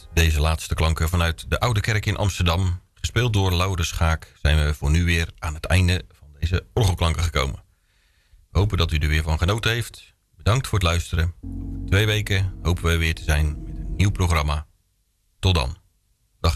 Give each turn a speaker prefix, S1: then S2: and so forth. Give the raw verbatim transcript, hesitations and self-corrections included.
S1: met deze laatste klanken vanuit de Oude Kerk in Amsterdam, gespeeld door Laure Schaak, zijn we voor nu weer aan het einde van deze orgelklanken gekomen. We hopen dat u er weer van genoten heeft. Bedankt voor het luisteren. Over twee weken hopen we weer te zijn met een nieuw programma. Tot dan.